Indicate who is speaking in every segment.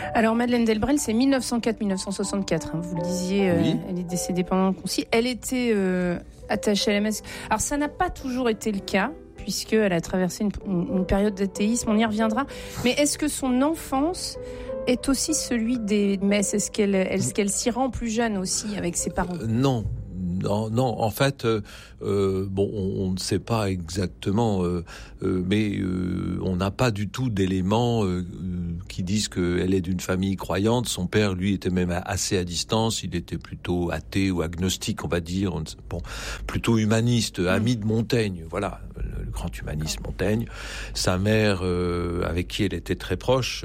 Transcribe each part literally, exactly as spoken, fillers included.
Speaker 1: Alors Madeleine Delbrel, c'est mille neuf cent quatre mille neuf cent soixante-quatre, hein, vous le disiez, euh, oui. Elle est décédée pendant le concile. Elle était euh, attachée à la messe. Alors ça n'a pas toujours été le cas, puisqu'elle a traversé une, une, une période d'athéisme, on y reviendra. Mais est-ce que son enfance est aussi celui des messes ? Est-ce qu'elle, est-ce qu'elle s'y rend plus jeune aussi avec ses parents ?
Speaker 2: euh, Non. Non, non, en fait, euh, euh, bon, on, on ne sait pas exactement, euh, euh, mais euh, on n'a pas du tout d'éléments euh, qui disent qu'elle est d'une famille croyante. Son père, lui, était même assez à distance. Il était plutôt athée ou agnostique, on va dire. Bon, plutôt humaniste, ami de Montaigne. Voilà, le grand humaniste Montaigne. Sa mère, euh, avec qui elle était très proche,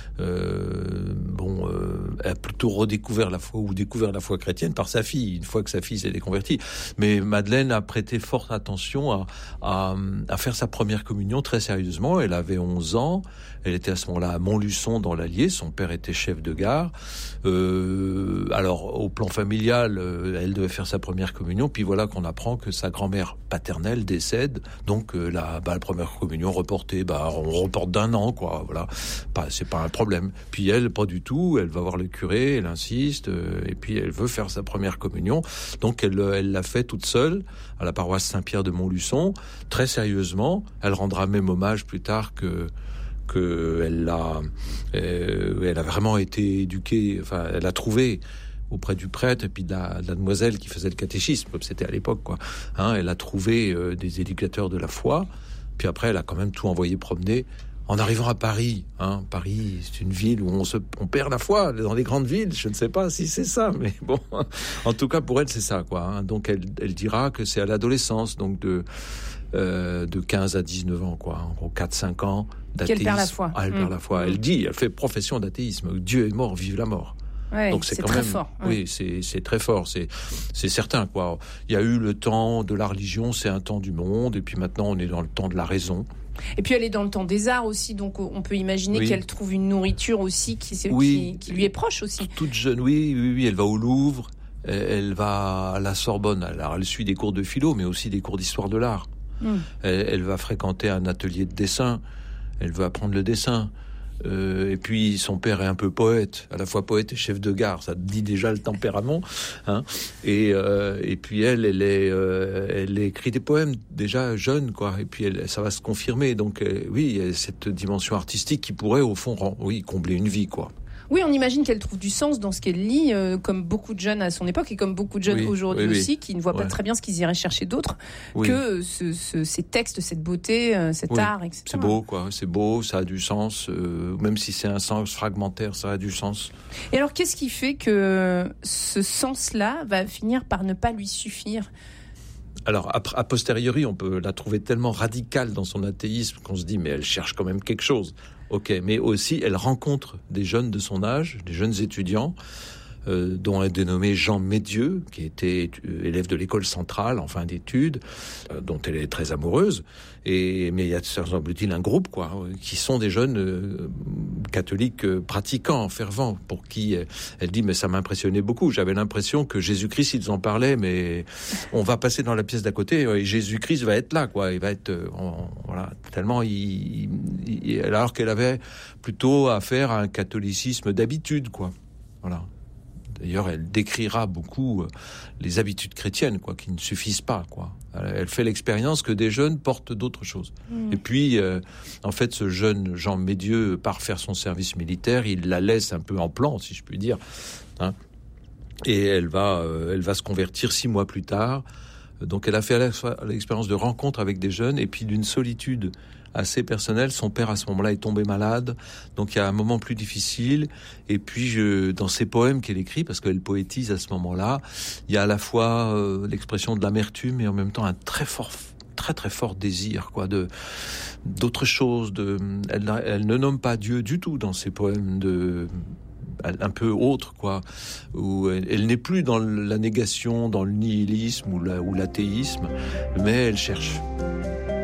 Speaker 2: euh, bon, euh, a plutôt redécouvert la foi ou découvert la foi chrétienne par sa fille. Une fois que sa fille s'est déconvertie. Mais Madeleine a prêté forte attention à, à, à faire sa première communion très sérieusement. Elle avait onze ans. Elle était à ce moment-là à Montluçon dans l'Allier. Son père était chef de gare. Euh, alors, au plan familial, euh, elle devait faire sa première communion. Puis voilà qu'on apprend que sa grand-mère paternelle décède. Donc, euh, la, bah, la première communion reportée, bah, on reporte d'un an, quoi. Voilà. Pas, c'est pas un problème. Puis elle, pas du tout. Elle va voir le curé, elle insiste. Euh, et puis, elle veut faire sa première communion. Donc, elle, elle l'a fait toute seule à la paroisse Saint-Pierre de Montluçon, très sérieusement. Elle rendra même hommage plus tard que que elle a, euh, elle a vraiment été éduquée. Enfin, elle a trouvé auprès du prêtre et puis de la, de la demoiselle qui faisait le catéchisme, comme c'était à l'époque, quoi. Hein, elle a trouvé euh, des éducateurs de la foi. Puis après, elle a quand même tout envoyé promener. En arrivant à Paris, hein, Paris, c'est une ville où on se, on perd la foi. Dans les grandes villes, je ne sais pas si c'est ça, mais bon, en tout cas pour elle, c'est ça, quoi. Hein. Donc elle, elle dira que c'est à l'adolescence, donc de euh, de quinze à dix-neuf ans, quoi, en gros quatre cinq ans d'athéisme.
Speaker 1: Qu'elle perd la foi.
Speaker 2: Ah, elle mmh. perd la foi. Elle dit, elle fait profession d'athéisme. Dieu est mort, vive la mort.
Speaker 1: Ouais,
Speaker 2: donc c'est,
Speaker 1: c'est
Speaker 2: quand
Speaker 1: très
Speaker 2: même,
Speaker 1: fort. Ouais.
Speaker 2: Oui, c'est c'est très fort. C'est c'est certain, quoi. Il y a eu le temps de la religion, c'est un temps du monde, et puis maintenant on est dans le temps de la raison.
Speaker 1: Et puis elle est dans le temps des arts aussi, donc on peut imaginer oui. qu'elle trouve une nourriture aussi qui,
Speaker 2: oui.
Speaker 1: qui, qui lui est proche aussi.
Speaker 2: Toute jeune, oui, oui, oui. Elle va au Louvre, elle va à la Sorbonne. Alors elle suit des cours de philo, mais aussi des cours d'histoire de l'art. Mmh. Elle, elle va fréquenter un atelier de dessin. Elle veut apprendre le dessin. Euh, et puis son père est un peu poète, à la fois poète et chef de gare, ça dit déjà le tempérament, hein. Et euh, et puis elle, elle est, euh, elle écrit des poèmes déjà jeune, quoi. Et puis elle, ça va se confirmer. Donc euh, oui, il y a cette dimension artistique qui pourrait au fond, oui, combler une vie, quoi.
Speaker 1: Oui, on imagine qu'elle trouve du sens dans ce qu'elle lit, euh, comme beaucoup de jeunes à son époque et comme beaucoup de jeunes oui, aujourd'hui oui, aussi, oui. qui ne voient ouais. pas très bien ce qu'ils iraient chercher d'autre oui. que ce, ce, ces textes, cette beauté, euh, cet
Speaker 2: oui.
Speaker 1: art, et cetera.
Speaker 2: C'est beau, quoi. C'est beau, ça a du sens. Euh, même si c'est un sens fragmentaire, ça a du sens.
Speaker 1: Et alors, qu'est-ce qui fait que ce sens-là va finir par ne pas lui suffire ?
Speaker 2: Alors, a posteriori, on peut la trouver tellement radicale dans son athéisme qu'on se dit, mais elle cherche quand même quelque chose. Ok, mais aussi, elle rencontre des jeunes de son âge, des jeunes étudiants, euh, dont un dénommé Jean Médieux, qui était élève de l'école centrale en fin d'études, euh, dont elle est très amoureuse. Et mais il y a, semble-t-il, un groupe, quoi, qui sont des jeunes euh, catholiques euh, pratiquants, fervents, pour qui euh, elle dit, mais ça m'impressionnait beaucoup. J'avais l'impression que Jésus-Christ, ils en parlaient, mais on va passer dans la pièce d'à côté et Jésus-Christ va être là, quoi. Il va être, euh, on, voilà, tellement il, il, alors qu'elle avait plutôt affaire à un catholicisme d'habitude, quoi. Voilà. D'ailleurs, elle décrira beaucoup euh, les habitudes chrétiennes, quoi, qui ne suffisent pas, quoi. Elle, elle fait l'expérience que des jeunes portent d'autres choses. Mmh. Et puis, euh, en fait, ce jeune Jean Médieux part faire son service militaire. Il la laisse un peu en plan, si je puis dire. Hein. Et elle va, euh, elle va se convertir six mois plus tard. Donc, elle a fait l'expérience de rencontre avec des jeunes et puis d'une solitude assez personnel. Son père, à ce moment-là, est tombé malade. Donc, il y a un moment plus difficile. Et puis, je, dans ses poèmes qu'elle écrit, parce qu'elle poétise à ce moment-là, il y a à la fois euh, l'expression de l'amertume et en même temps un très fort, très, très fort désir, quoi, de, d'autres choses. De, elle, elle ne nomme pas Dieu du tout dans ses poèmes de... un peu autre, quoi, où elle, elle n'est plus dans la négation, dans le nihilisme ou, la, ou l'athéisme, mais elle cherche.